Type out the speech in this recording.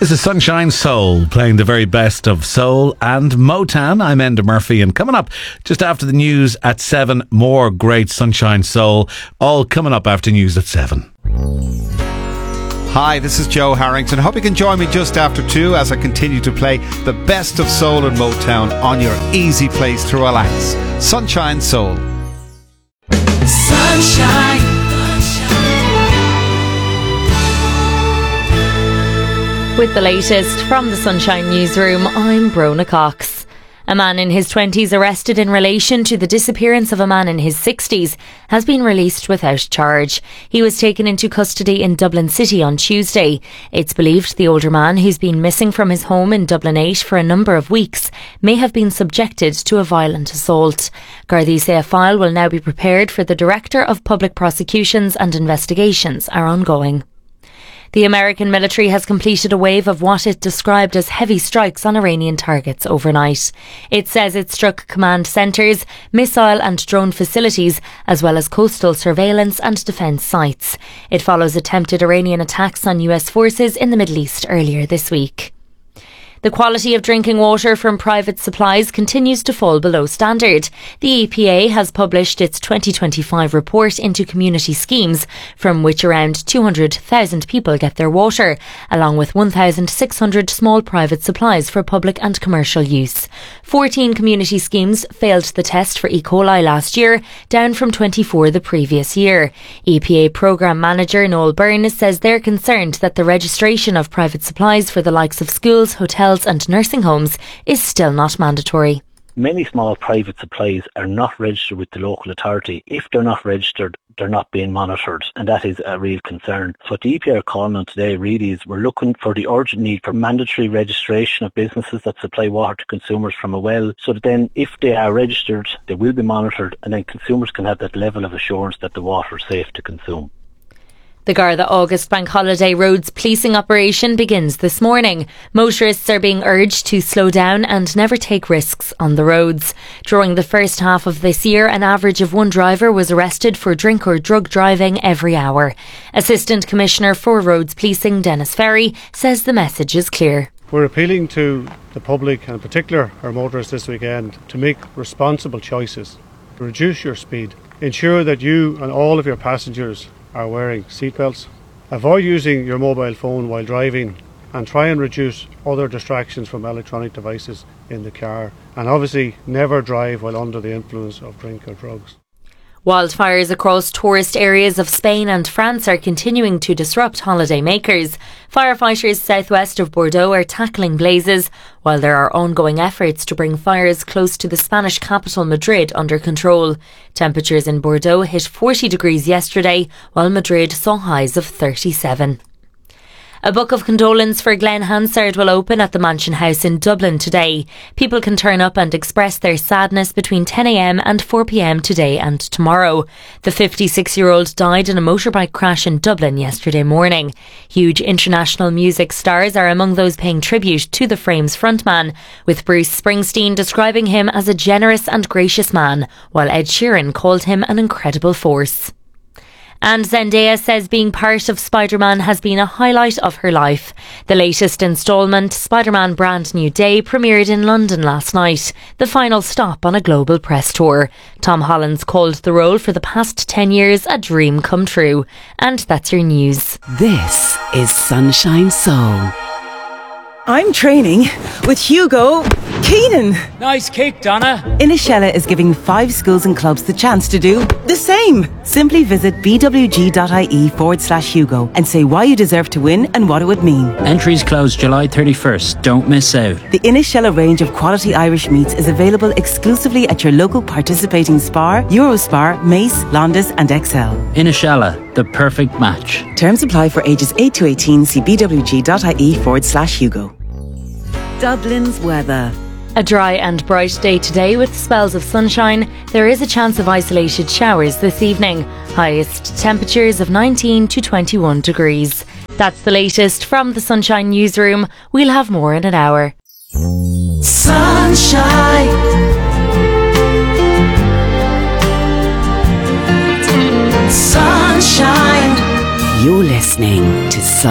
This is Sunshine Soul, playing the very best of soul and Motown. I'm Enda Murphy, and coming up just after the news at 7, more great Sunshine Soul, all coming up after news at 7. Hi, this is Joe Harrington. Hope you can join me just after 2 as I continue to play the best of soul and Motown on your easy place to relax. Sunshine Soul. Sunshine. With the latest from the Sunshine Newsroom, I'm Brona Cox. A man in his 20s arrested in relation to the disappearance of a man in his 60s has been released without charge. He was taken into custody in Dublin City on Tuesday. It's believed the older man, who's been missing from his home in Dublin 8 for a number of weeks, may have been subjected to a violent assault. Gardaí say a file will now be prepared for the Director of Public Prosecutions and Investigations are ongoing. The American military has completed a wave of what it described as heavy strikes on Iranian targets overnight. It says it struck command centres, missile and drone facilities, as well as coastal surveillance and defence sites. It follows attempted Iranian attacks on US forces in the Middle East earlier this week. The quality of drinking water from private supplies continues to fall below standard. The EPA has published its 2025 report into community schemes, from which around 200,000 people get their water, along with 1,600 small private supplies for public and commercial use. 14 community schemes failed the test for E. coli last year, down from 24 the previous year. EPA Programme Manager Noel Byrne says they're concerned that the registration of private supplies for the likes of schools, hotels and nursing homes is still not mandatory. Many small private supplies are not registered with the local authority. If they're not registered, they're not being monitored, and that is a real concern. So what the EPA are calling on today really is we're looking for the urgent need for mandatory registration of businesses that supply water to consumers from a well, so that then if they are registered, they will be monitored, and then consumers can have that level of assurance that the water is safe to consume. The Garda August Bank Holiday roads policing operation begins this morning. Motorists are being urged to slow down and never take risks on the roads. During the first half of this year, an average of one driver was arrested for drink or drug driving every hour. Assistant Commissioner for Roads Policing Dennis Ferry says the message is clear. We're appealing to the public, and in particular our motorists this weekend, to make responsible choices. Reduce your speed. Ensure that you and all of your passengers are wearing seatbelts. Avoid using your mobile phone while driving, and try and reduce other distractions from electronic devices in the car. And obviously never drive while under the influence of drink or drugs. Wildfires across tourist areas of Spain and France are continuing to disrupt holiday makers. Firefighters southwest of Bordeaux are tackling blazes, while there are ongoing efforts to bring fires close to the Spanish capital Madrid under control. Temperatures in Bordeaux hit 40 degrees yesterday, while Madrid saw highs of 37. A book of condolence for Glenn Hansard will open at the Mansion House in Dublin today. People can turn up and express their sadness between 10 a.m. and 4 p.m. today and tomorrow. The 56-year-old died in a motorbike crash in Dublin yesterday morning. Huge international music stars are among those paying tribute to the Frames frontman, with Bruce Springsteen describing him as a generous and gracious man, while Ed Sheeran called him an incredible force. And Zendaya says being part of Spider-Man has been a highlight of her life. The latest instalment, Spider-Man Brand New Day, premiered in London last night, the final stop on a global press tour. Tom Holland's called the role for the past 10 years a dream come true. And that's your news. This is Sunshine Soul. I'm training with Hugo Keenan. Nice kick, Donna. Inishella is giving 5 schools and clubs the chance to do the same. Simply visit bwg.ie/Hugo and say why you deserve to win and what it would mean. Entries close July 31st. Don't miss out. The Inishella range of quality Irish meats is available exclusively at your local participating Spar, Eurospar, Mace, Londis and XL. Inishella, the perfect match. Terms apply for ages 8 to 18. See bwg.ie/Hugo. Dublin's weather. A dry and bright day today with spells of sunshine. There is a chance of isolated showers this evening. Highest temperatures of 19 to 21 degrees. That's the latest from the Sunshine Newsroom. We'll have more in an hour. Sunshine. Sunshine. You're listening to Sunshine.